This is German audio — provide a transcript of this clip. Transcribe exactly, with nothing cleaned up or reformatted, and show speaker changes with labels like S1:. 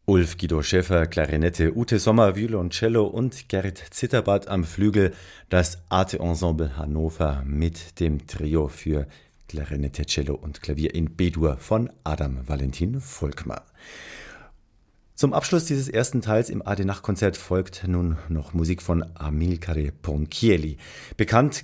S1: Ulf Guido Schäfer, Klarinette, Ute Sommer, Violoncello und Gerd Zitterbart am Flügel, das Arte Ensemble Hannover mit dem Trio für Klarinette, Cello und Klavier in B-Dur von Adam Valentin Volkmar. Zum Abschluss dieses ersten Teils im A D Nachtkonzert folgt nun noch Musik von Amilcare Ponchielli. Bekannt